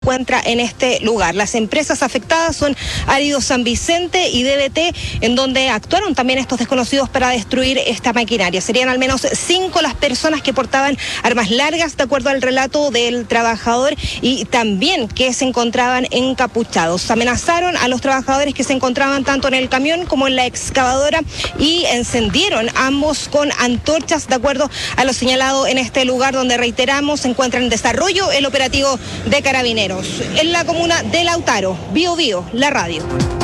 encuentra en este lugar. Las empresas afectadas son Árido San Vicente y DBT, en donde actuaron también estos desconocidos para destruir esta maquinaria. Serían al menos 5 las personas que portaban armas largas, de acuerdo al relato del trabajador, y también que se encontraban encapuchados. Amenazaron a los trabajadores que se encontraban tanto en el camión como en la excavadora y encendieron ambos con antorchas, de acuerdo a lo señalado en este lugar, donde, reiteramos, se encuentra en desarrollo el operativo de Carabineros. En la comuna de Lautaro, Bío Bío, la radio.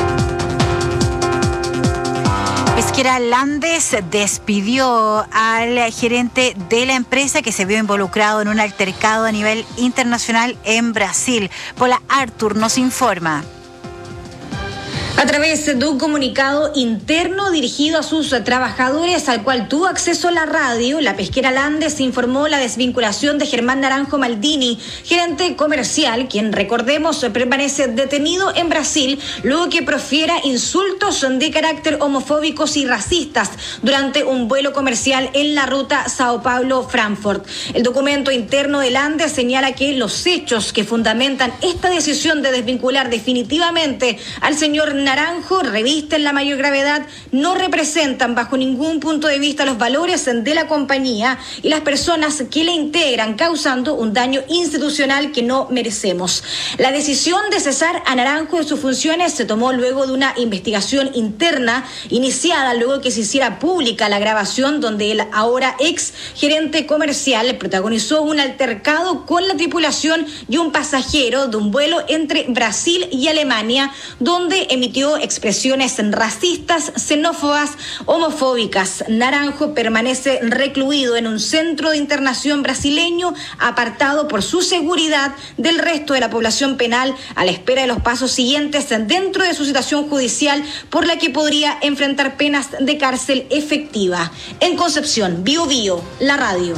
Pesquera Landes despidió al gerente de la empresa, que se vio involucrado en un altercado a nivel internacional en Brasil. Paula Artur nos informa. A través de un comunicado interno dirigido a sus trabajadores, al cual tuvo acceso la radio, la Pesquera Landes informó la desvinculación de Germán Naranjo Maldini, gerente comercial, quien, recordemos, permanece detenido en Brasil luego que profiera insultos de carácter homofóbicos y racistas durante un vuelo comercial en la ruta Sao Paulo-Frankfurt. El documento interno de Landes señala que los hechos que fundamentan esta decisión de desvincular definitivamente al señor Naranjo revisten la mayor gravedad, no representan bajo ningún punto de vista los valores de la compañía y las personas que la integran, causando un daño institucional que no merecemos. La decisión de cesar a Naranjo de sus funciones se tomó luego de una investigación interna iniciada luego que se hiciera pública la grabación donde el ahora ex gerente comercial protagonizó un altercado con la tripulación y un pasajero de un vuelo entre Brasil y Alemania, donde emitió expresiones racistas, xenófobas, homofóbicas. Naranjo permanece recluido en un centro de internación brasileño, apartado por su seguridad del resto de la población penal, a la espera de los pasos siguientes dentro de su situación judicial, por la que podría enfrentar penas de cárcel efectiva. En Concepción, Bío Bío, la radio.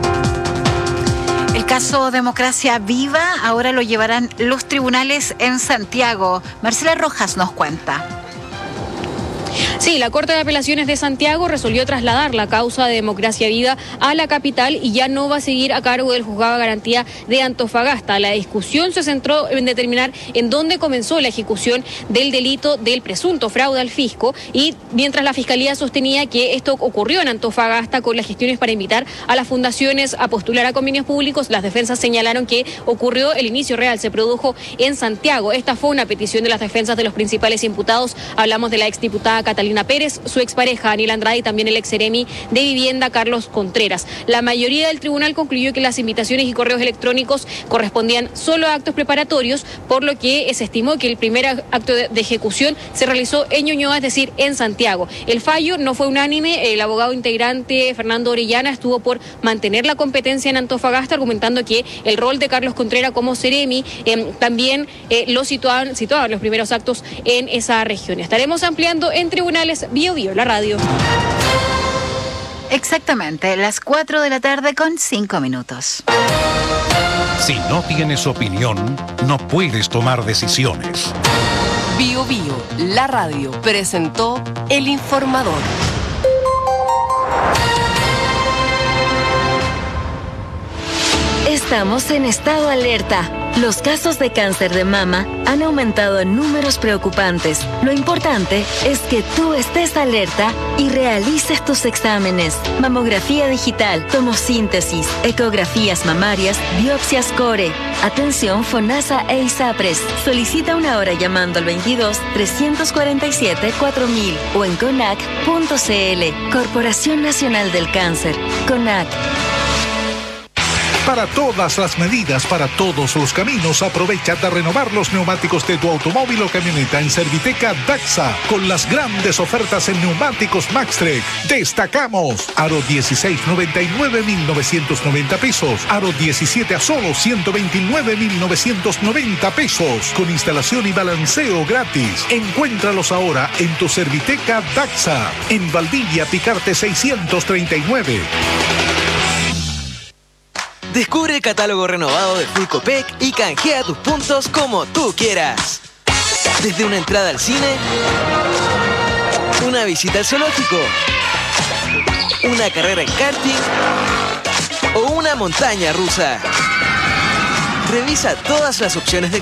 El caso Democracia Viva ahora lo llevarán los tribunales en Santiago. Marcela Rojas nos cuenta. Sí, la Corte de Apelaciones de Santiago resolvió trasladar la causa de Democracia Viva a la capital y ya no va a seguir a cargo del Juzgado de Garantía de Antofagasta. La discusión se centró en determinar en dónde comenzó la ejecución del delito del presunto fraude al fisco, y mientras la Fiscalía sostenía que esto ocurrió en Antofagasta con las gestiones para invitar a las fundaciones a postular a convenios públicos, las defensas señalaron que ocurrió el inicio real, se produjo en Santiago. Esta fue una petición de las defensas de los principales imputados. Hablamos de la exdiputada Catalina Pérez, su expareja Daniel Andrade y también el exseremi de Vivienda Carlos Contreras. La mayoría del tribunal concluyó que las invitaciones y correos electrónicos correspondían solo a actos preparatorios, por lo que se estimó que el primer acto de ejecución se realizó en Ñuñoa, es decir, en Santiago. El fallo no fue unánime. El abogado integrante Fernando Orellana estuvo por mantener la competencia en Antofagasta, argumentando que el rol de Carlos Contreras como seremi también lo situaban los primeros actos en esa región. Estaremos ampliando en tribunales. Bío Bío, la radio. Exactamente, las 4 de la tarde con 5 minutos. Si no tienes opinión, no puedes tomar decisiones. Bío Bío, la radio, presentó El Informador. Estamos en estado alerta. Los casos de cáncer de mama han aumentado en números preocupantes. Lo importante es que tú estés alerta y realices tus exámenes. Mamografía digital, tomosíntesis, ecografías mamarias, biopsias core. Atención FONASA e ISAPRES. Solicita una hora llamando al 22-347-4000 o en CONAC.cl. Corporación Nacional del Cáncer. CONAC. Para todas las medidas, para todos los caminos, aprovecha de renovar los neumáticos de tu automóvil o camioneta en Serviteca Daxa, con las grandes ofertas en neumáticos Maxtrek. Destacamos: aro 16, 99.990 pesos, aro 17 a solo 129.990 pesos, con instalación y balanceo gratis. Encuéntralos ahora en tu Serviteca Daxa, en Valdivia Picarte 639. Descubre el catálogo renovado de Full Copec y canjea tus puntos como tú quieras. Desde una entrada al cine, una visita al zoológico, una carrera en karting o una montaña rusa. Revisa todas las opciones de